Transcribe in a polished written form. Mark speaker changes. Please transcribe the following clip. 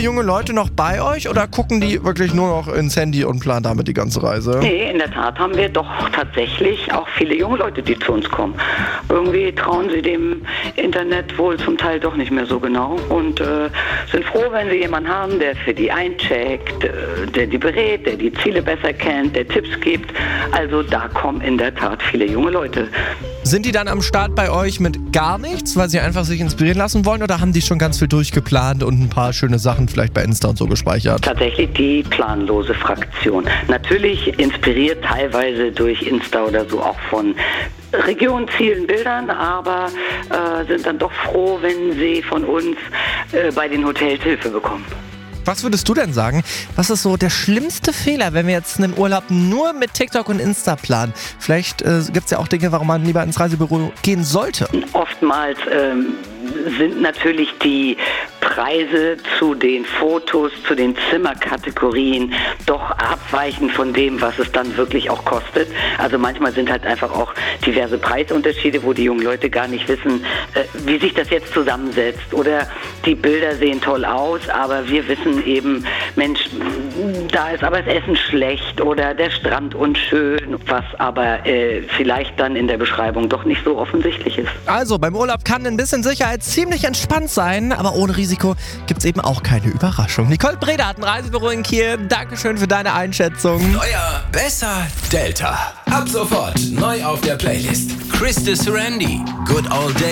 Speaker 1: junge Leute noch bei euch oder gucken die wirklich nur noch ins Handy und planen damit die ganze Reise?
Speaker 2: Nee, in der Tat haben wir doch tatsächlich auch viele junge Leute, die zu uns kommen. Irgendwie trauen sie dem Internet wohl zum Teil doch nicht mehr so genau und sind froh, wenn sie jemanden haben, der für die eincheckt, der die berät, der die Ziele besser kennt, der Tipps gibt. Also da kommen in der Tat viele junge Leute.
Speaker 1: Sind die dann am Start bei euch mit gar nichts, weil sie einfach sich inspirieren lassen wollen, oder haben die schon ganz viel durchgeplant und ein paar schöne Sachen vielleicht bei Insta und so gespeichert?
Speaker 2: Tatsächlich die planlose Fraktion. Natürlich inspiriert teilweise durch Insta oder so auch von Region, Zielen, Bildern, aber sind dann doch froh, wenn sie von uns bei den Hotels Hilfe bekommen.
Speaker 1: Was würdest du denn sagen? Was ist so der schlimmste Fehler, wenn wir jetzt einen Urlaub nur mit TikTok und Insta planen? Vielleicht gibt es ja auch Dinge, warum man lieber ins Reisebüro gehen sollte.
Speaker 2: Oftmals sind natürlich die Preise zu den Fotos, zu den Zimmerkategorien doch abweichend von dem, was es dann wirklich auch kostet. Also manchmal sind halt einfach auch diverse Preisunterschiede, wo die jungen Leute gar nicht wissen, wie sich das jetzt zusammensetzt. Oder die Bilder sehen toll aus, aber wir wissen eben, Mensch, da ist aber das Essen schlecht oder der Strand unschön, was aber vielleicht dann in der Beschreibung doch nicht so offensichtlich ist.
Speaker 1: Also beim Urlaub kann ein bisschen Sicherheit ziemlich entspannt sein, aber ohne Risiko gibt es eben auch keine Überraschung. Nicole Breder hat ein Reisebüro in Kiel. Dankeschön für deine Einschätzung.
Speaker 3: Neuer, besser, Delta. Ab sofort neu auf der Playlist. Chris de Serendy, Good Old Days.